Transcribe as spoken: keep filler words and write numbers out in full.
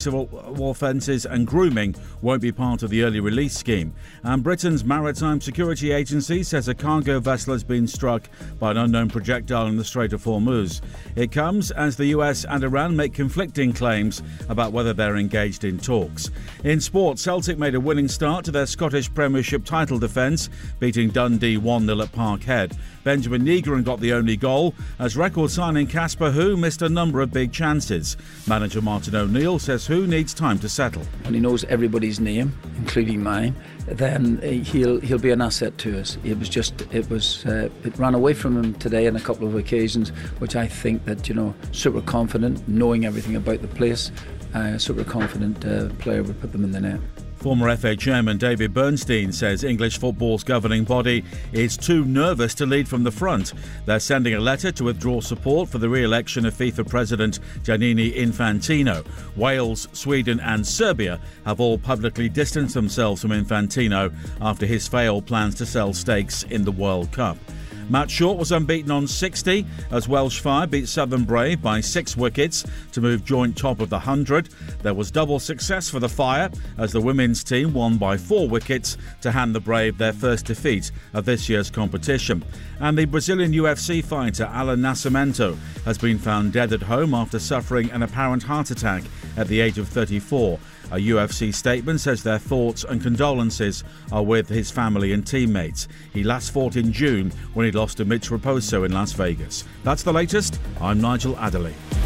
offences and grooming won't be part of the early release scheme. And Britain's Maritime Security Agency says a cargo vessel has been struck by an unknown projectile in the Strait of Hormuz. It comes as the U S and Iran make conflicting claims about whether they're engaged in talks. In sport, Celtic made a winning start to their Scottish Premiership title defence, beating Dundee one nil at Parkhead. Benjamin Negron got the only goal as record signing Casper Hu missed a number of big chances. Manager Martin O'Neill says Hu needs time to settle. When he knows everybody's name, including mine, then he'll he'll be an asset to us. It was just it was uh, it ran away from him today on a couple of occasions, which I think that, you know, super confident, knowing everything about the place, uh, super confident uh, player would put them in the net. Former F A Chairman David Bernstein says English football's governing body is too nervous to lead from the front. They're sending a letter to withdraw support for the re-election of FIFA President Gianni Infantino. Wales, Sweden and Serbia have all publicly distanced themselves from Infantino after his failed plans to sell stakes in the World Cup. Matt Short was unbeaten on sixty as Welsh Fire beat Southern Brave by six wickets to move joint top of the one hundred. There was double success for the Fire as the women's team won by four wickets to hand the Brave their first defeat of this year's competition. And the Brazilian U F C fighter Alan Nascimento has been found dead at home after suffering an apparent heart attack at the age of thirty-four. A U F C statement says their thoughts and condolences are with his family and teammates. He last fought in June when he lost to Mitch Raposo in Las Vegas. That's the latest. I'm Nigel Adderley.